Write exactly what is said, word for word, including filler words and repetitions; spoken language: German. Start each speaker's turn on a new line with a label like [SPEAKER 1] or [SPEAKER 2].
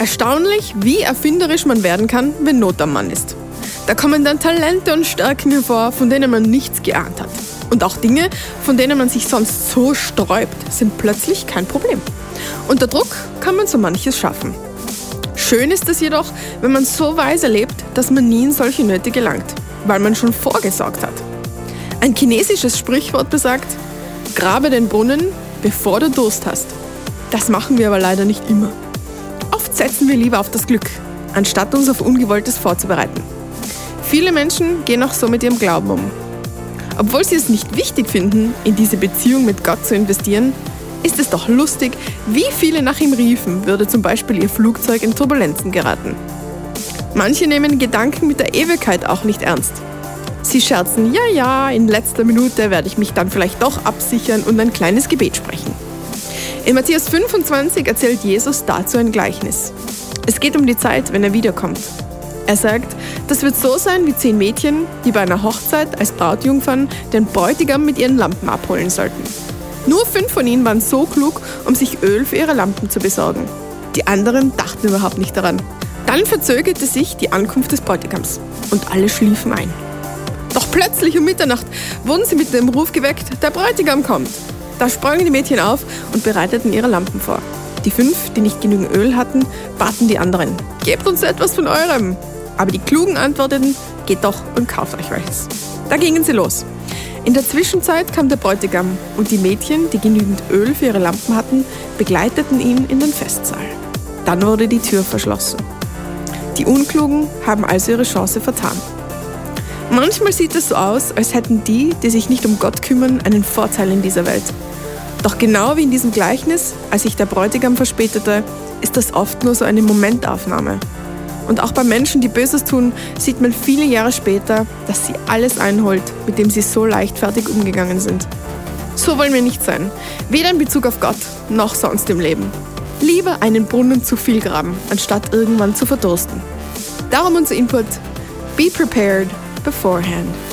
[SPEAKER 1] Erstaunlich, wie erfinderisch man werden kann, wenn Not am Mann ist. Da kommen dann Talente und Stärken hervor, von denen man nichts geahnt hat. Und auch Dinge, von denen man sich sonst so sträubt, sind plötzlich kein Problem. Unter Druck kann man so manches schaffen. Schön ist es jedoch, wenn man so weise lebt, dass man nie in solche Nöte gelangt, weil man schon vorgesorgt hat. Ein chinesisches Sprichwort besagt: Grabe den Brunnen, bevor du Durst hast. Das machen wir aber leider nicht immer. Oft setzen wir lieber auf das Glück, anstatt uns auf Ungewolltes vorzubereiten. Viele Menschen gehen auch so mit ihrem Glauben um. Obwohl sie es nicht wichtig finden, in diese Beziehung mit Gott zu investieren, ist es doch lustig, wie viele nach ihm riefen, würde zum Beispiel ihr Flugzeug in Turbulenzen geraten. Manche nehmen Gedanken mit der Ewigkeit auch nicht ernst. Sie scherzen: Ja, ja, in letzter Minute werde ich mich dann vielleicht doch absichern und ein kleines Gebet sprechen. In Matthäus fünfundzwanzig erzählt Jesus dazu ein Gleichnis. Es geht um die Zeit, wenn er wiederkommt. Er sagt, das wird so sein wie zehn Mädchen, die bei einer Hochzeit als Brautjungfern den Bräutigam mit ihren Lampen abholen sollten. Nur fünf von ihnen waren so klug, um sich Öl für ihre Lampen zu besorgen. Die anderen dachten überhaupt nicht daran. Dann verzögerte sich die Ankunft des Bräutigams und alle schliefen ein. Doch plötzlich um Mitternacht wurden sie mit dem Ruf geweckt: Der Bräutigam kommt. Da sprangen die Mädchen auf und bereiteten ihre Lampen vor. Die fünf, die nicht genügend Öl hatten, baten die anderen: Gebt uns etwas von eurem. Aber die Klugen antworteten: Geht doch und kauft euch welches. Da gingen sie los. In der Zwischenzeit kam der Bräutigam und die Mädchen, die genügend Öl für ihre Lampen hatten, begleiteten ihn in den Festsaal. Dann wurde die Tür verschlossen. Die Unklugen haben also ihre Chance vertan. Manchmal sieht es so aus, als hätten die, die sich nicht um Gott kümmern, einen Vorteil in dieser Welt. Doch genau wie in diesem Gleichnis, als sich der Bräutigam verspätete, ist das oft nur so eine Momentaufnahme. Und auch bei Menschen, die Böses tun, sieht man viele Jahre später, dass sie alles einholt, mit dem sie so leichtfertig umgegangen sind. So wollen wir nicht sein, weder in Bezug auf Gott noch sonst im Leben. Lieber einen Brunnen zu viel graben, anstatt irgendwann zu verdursten. Darum unser Input: Be prepared beforehand.